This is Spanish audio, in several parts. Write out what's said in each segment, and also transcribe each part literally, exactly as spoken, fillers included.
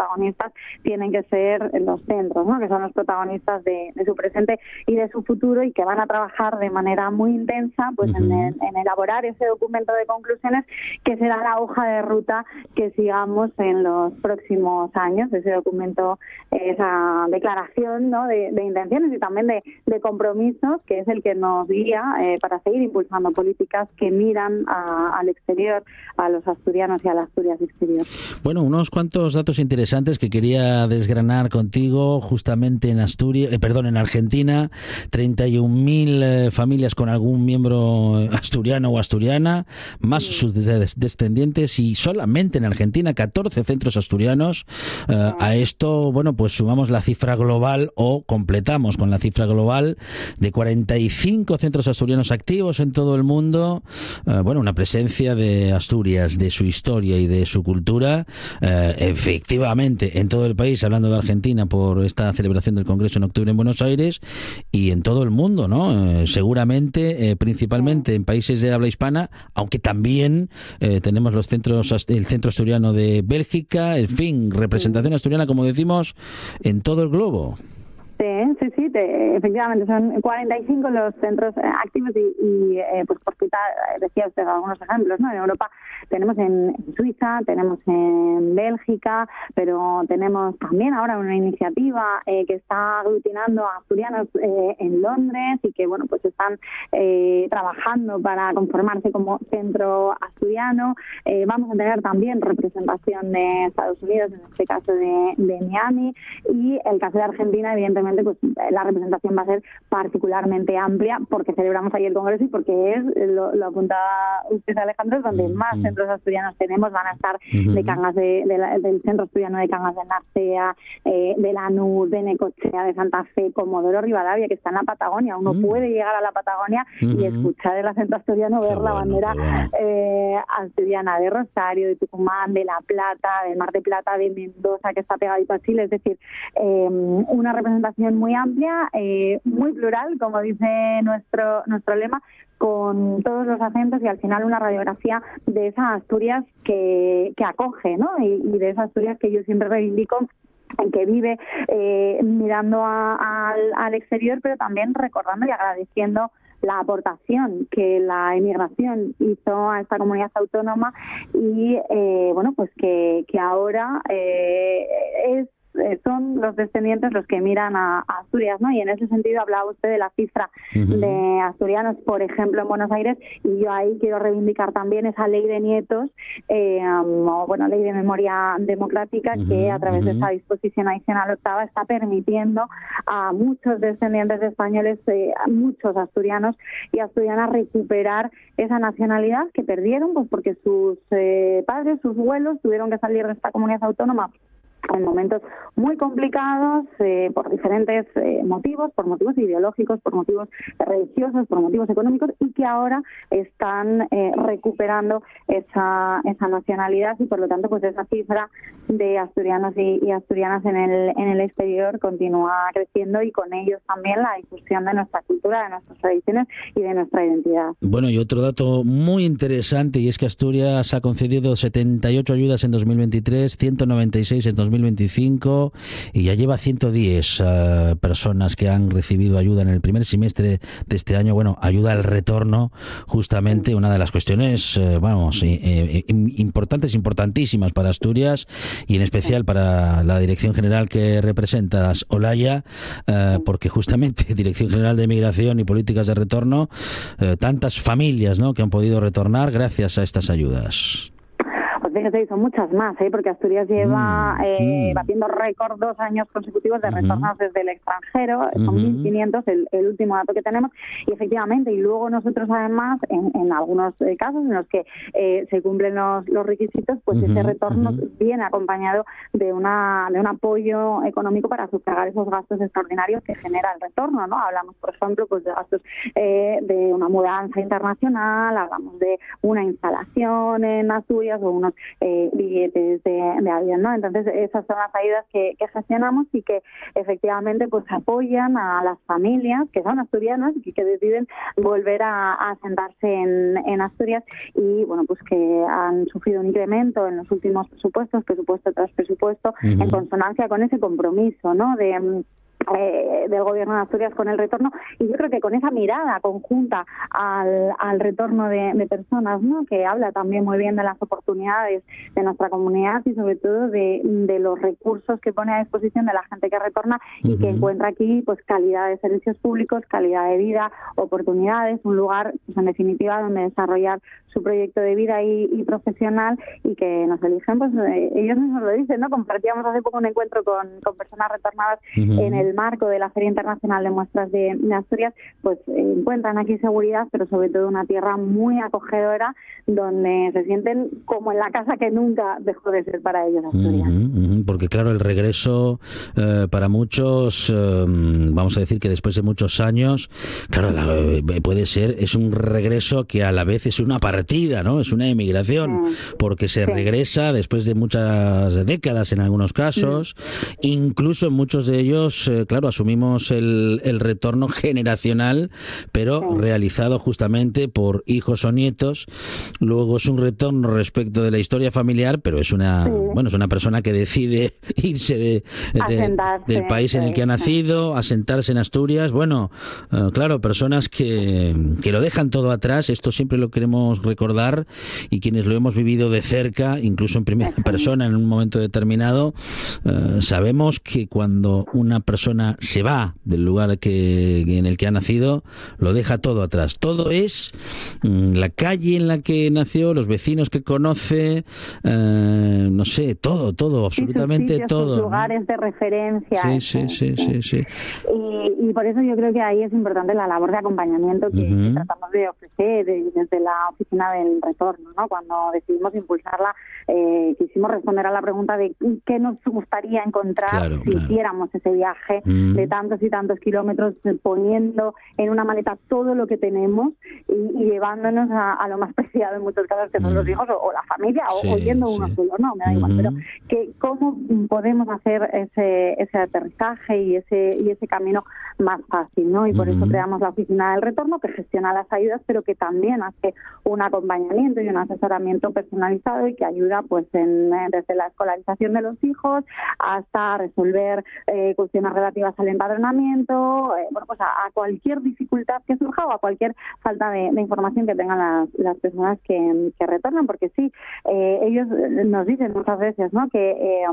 protagonistas tienen que ser los centros, ¿no? Que son los protagonistas de, de su presente y de su futuro, y que van a trabajar de manera muy intensa pues uh-huh. en, el, en elaborar ese documento de conclusiones que será la hoja de ruta que sigamos en los próximos años, ese documento, esa declaración, ¿no? de, de intenciones y también de, de compromisos, que es el que nos guía eh, para seguir impulsando políticas que miran a, al exterior, a los asturianos y a la Asturias exterior. Bueno, unos cuantos datos interesantes que quería desgranar contigo. Justamente en Asturias, eh, perdón, en Argentina, treinta y un mil eh, familias con algún miembro asturiano o asturiana, más sí. sus des- descendientes, y solamente en Argentina catorce centros asturianos. Eh, sí. A esto, bueno, pues sumamos la cifra global, o completamos con la cifra global de cuarenta y cinco centros asturianos activos en todo el mundo. Eh, bueno, una presencia de Asturias, de su historia y de su cultura, eh, efectivamente en todo el país, hablando de Argentina por esta celebración del Congreso en octubre en Buenos Aires, y en todo el mundo, ¿no? Eh, seguramente, eh, principalmente en países de habla hispana, aunque también eh, tenemos los centros, el centro asturiano de Bélgica, en fin, representación asturiana, como decimos, en todo el globo. Sí, sí, sí, te, efectivamente son cuarenta y cinco los centros eh, activos y, y eh, pues por citar, decía usted algunos ejemplos, ¿no? En Europa tenemos en Suiza, tenemos en Bélgica, pero tenemos también ahora una iniciativa eh, que está aglutinando a asturianos eh, en Londres, y que, bueno, pues están eh, trabajando para conformarse como centro asturiano. Eh, vamos a tener también representación de Estados Unidos, en este caso de, de Miami, y el caso de Argentina, evidentemente, pues la representación va a ser particularmente amplia, porque celebramos ahí el Congreso y porque es, lo, lo apuntaba usted, Alejandro, es donde más uh-huh. centros asturianos tenemos. Van a estar uh-huh. de Cangas de, de la, del centro asturiano de Cangas de Narcea, eh, de Lanús, de Necochea, de Santa Fe, Comodoro Rivadavia, que está en la Patagonia. Uno uh-huh. puede llegar a la Patagonia uh-huh. y escuchar el acento asturiano, ver qué la bueno, bandera bueno. eh, asturiana de Rosario, de Tucumán, de La Plata, del Mar de Plata, de Mendoza, que está pegadito a Chile. Es decir, eh, una representación muy amplia, eh, muy plural, como dice nuestro nuestro lema, con todos los acentos, y al final una radiografía de esa Asturias que, que acoge, ¿no? Y, y de esa Asturias que yo siempre reivindico, en que vive eh, mirando a, a, al, al exterior, pero también recordando y agradeciendo la aportación que la emigración hizo a esta comunidad autónoma, y eh, bueno, pues que, que ahora eh, es son los descendientes los que miran a, a Asturias, ¿no? Y en ese sentido hablaba usted de la cifra uh-huh. de asturianos, por ejemplo, en Buenos Aires, y yo ahí quiero reivindicar también esa ley de nietos, eh, um, o bueno, ley de memoria democrática, uh-huh. que a través uh-huh. de esa disposición adicional octava está permitiendo a muchos descendientes de españoles, eh, a muchos asturianos y asturianas, recuperar esa nacionalidad que perdieron, pues porque sus eh, padres, sus abuelos tuvieron que salir de esta comunidad autónoma en momentos muy complicados, eh, por diferentes eh, motivos, por motivos ideológicos, por motivos religiosos, por motivos económicos, y que ahora están eh, recuperando esa esa nacionalidad, y por lo tanto pues esa cifra de asturianos y, y asturianas en el en el exterior continúa creciendo, y con ellos también la difusión de nuestra cultura, de nuestras tradiciones y de nuestra identidad. Bueno, y otro dato muy interesante, y es que Asturias ha concedido setenta y ocho ayudas en dos mil veintitrés, ciento noventa y seis en dos mil veinticinco, y ya lleva ciento diez uh, personas que han recibido ayuda en el primer semestre de este año. Bueno, ayuda al retorno, justamente una de las cuestiones, eh, vamos, eh, eh, importantes, importantísimas para Asturias, y en especial para la Dirección General que representas, Olaya, eh, porque justamente Dirección General de Migración y Políticas de Retorno, eh, tantas familias, ¿no?, que han podido retornar gracias a estas ayudas. Pues fíjate, son muchas más, ¿eh? Porque Asturias lleva mm, eh, mm. batiendo récord dos años consecutivos de retornos uh-huh. desde el extranjero, son uh-huh. mil quinientos el, el último dato que tenemos, y efectivamente, y luego nosotros además, en, en algunos eh, casos en los que eh, se cumplen los, los requisitos, pues uh-huh. ese retorno uh-huh. viene acompañado de una de un apoyo económico para sufragar esos gastos extraordinarios que genera el retorno, ¿no? Hablamos, por ejemplo, pues de gastos eh, de una mudanza internacional, hablamos de una instalación en Asturias, o unos eh, billetes de, de avión, ¿no? Entonces, esas son las ayudas que, que gestionamos y que efectivamente pues apoyan a las familias que son asturianas y que deciden volver a, a asentarse en, en Asturias y, bueno, pues que han sufrido un incremento en los últimos presupuestos, presupuesto tras presupuesto, uh-huh. en consonancia con ese compromiso, ¿no?, de Eh, del gobierno de Asturias con el retorno, y yo creo que con esa mirada conjunta al, al retorno de, de personas, ¿no?, que habla también muy bien de las oportunidades de nuestra comunidad y sobre todo de, de los recursos que pone a disposición de la gente que retorna y uh-huh. que encuentra aquí pues calidad de servicios públicos, calidad de vida, oportunidades, un lugar pues en definitiva donde desarrollar su proyecto de vida y, y profesional, y que nos eligen, pues eh, ellos nos lo dicen, ¿no? Compartíamos hace poco un encuentro con, con personas retornadas uh-huh. en el marco de la Feria Internacional de Muestras de, de Asturias, pues eh, encuentran aquí seguridad, pero sobre todo una tierra muy acogedora donde se sienten como en la casa que nunca dejó de ser para ellos Asturias. Uh-huh, uh-huh, porque claro, el regreso eh, para muchos, eh, vamos a decir que después de muchos años, claro, la, puede ser, es un regreso que a la vez es una partida, ¿no? Es una emigración, sí. porque se sí. regresa después de muchas décadas en algunos casos, uh-huh. incluso en muchos de ellos, eh, claro, asumimos el, el retorno generacional, pero sí. realizado justamente por hijos o nietos. Luego es un retorno respecto de la historia familiar, pero es una, sí. bueno, es una persona que decide irse de, de, del país en el que ha nacido, asentarse en Asturias. Bueno, uh, claro, personas que, que lo dejan todo atrás. Esto siempre lo queremos recordar, y quienes lo hemos vivido de cerca, incluso en primera persona en un momento determinado, uh, sabemos que cuando una persona se va del lugar que, en el que ha nacido, lo deja todo atrás. Todo es mmm, la calle en la que nació, los vecinos que conoce, eh, no sé, todo, todo, absolutamente sí, sus sitios, todo. Sus lugares ¿no? de referencia. Sí, sí, sí, sí, sí. Y, y por eso yo creo que ahí es importante la labor de acompañamiento que, uh-huh. que tratamos de ofrecer de, desde la oficina del retorno, ¿no? Cuando decidimos impulsarla, eh, quisimos responder a la pregunta de qué nos gustaría encontrar claro, si claro. hiciéramos ese viaje uh-huh. de tantos y tantos kilómetros, poniendo en una maleta todo lo que tenemos y, y llevándonos a, a lo más preciado en muchos casos, que son uh-huh. los hijos o, o la familia, o, sí, o yendo sí. uno solo, no, me da igual, uh-huh. pero que cómo podemos hacer ese ese aterrizaje y ese y ese camino más fácil, ¿no? Y por uh-huh. eso creamos la oficina del retorno, que gestiona las ayudas, pero que también hace un acompañamiento y un asesoramiento personalizado y que ayuda, pues, en, desde la escolarización de los hijos hasta resolver eh, cuestiones relativas al empadronamiento, eh, bueno, pues a, a cualquier dificultad que surja o a cualquier falta de, de información que tengan las, las personas que, que retornan, porque sí, eh, ellos nos dicen muchas veces, ¿no?, que eh,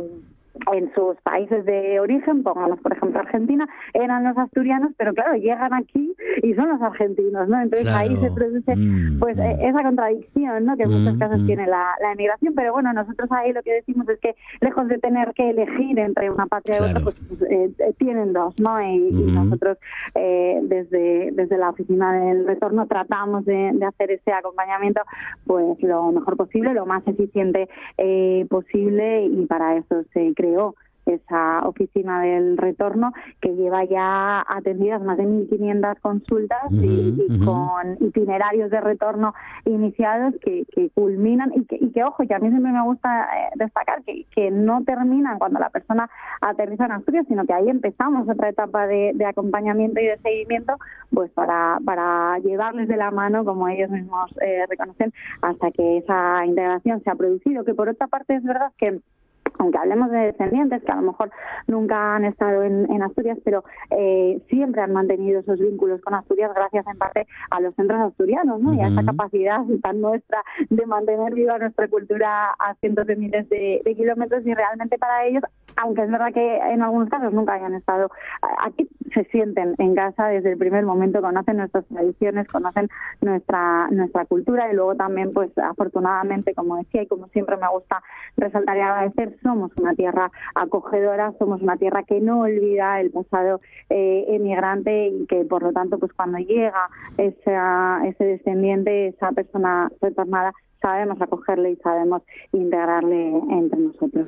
en sus países de origen, pongamos por ejemplo Argentina, eran los asturianos, pero claro, llegan aquí y son los argentinos, ¿no? Entonces claro. ahí se produce pues mm. esa contradicción, ¿no?, que en muchos casos mm. tiene la, la emigración, pero bueno, nosotros ahí lo que decimos es que lejos de tener que elegir entre una patria y claro. otra, pues, pues eh, tienen dos, ¿no? Y, mm. y nosotros eh, desde desde la oficina del retorno tratamos de, de hacer ese acompañamiento pues lo mejor posible, lo más eficiente eh, posible, y para eso se creó esa oficina del retorno, que lleva ya atendidas más de mil quinientas consultas uh-huh, y, y uh-huh. con itinerarios de retorno iniciados que, que culminan y que, y que, ojo, que a mí siempre me gusta eh, destacar que, que no terminan cuando la persona aterriza en Asturias, sino que ahí empezamos otra etapa de, de acompañamiento y de seguimiento, pues para, para llevarles de la mano, como ellos mismos eh, reconocen, hasta que esa integración se ha producido, que por otra parte es verdad que aunque hablemos de descendientes que a lo mejor nunca han estado en, en Asturias, pero eh, siempre han mantenido esos vínculos con Asturias gracias en parte a los centros asturianos, ¿no? Uh-huh. Y a esa capacidad tan nuestra de mantener viva nuestra cultura a cientos de miles de, de kilómetros, y realmente para ellos, aunque es verdad que en algunos casos nunca hayan estado aquí, se sienten en casa desde el primer momento, conocen nuestras tradiciones, conocen nuestra nuestra cultura, y luego también, pues afortunadamente, como decía y como siempre me gusta resaltar y agradecer, somos una tierra acogedora, somos una tierra que no olvida el pasado eh, emigrante, y que por lo tanto, pues cuando llega esa, ese descendiente, esa persona retornada, sabemos acogerle y sabemos integrarle entre nosotros.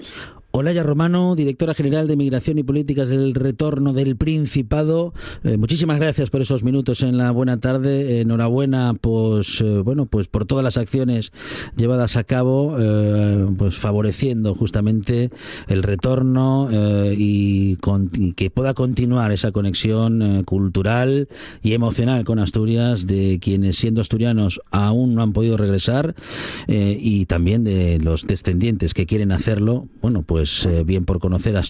Olaya Romano, directora general de Migración y Políticas del Retorno del Principado. Eh, muchísimas gracias por esos minutos en la buena tarde. Enhorabuena, pues eh, bueno, pues por todas las acciones llevadas a cabo, eh, pues favoreciendo justamente el retorno eh, y, con, y que pueda continuar esa conexión eh, cultural y emocional con Asturias de quienes, siendo asturianos, aún no han podido regresar, eh, y también de los descendientes que quieren hacerlo. Bueno, pues Pues eh, bien por conocer Asturias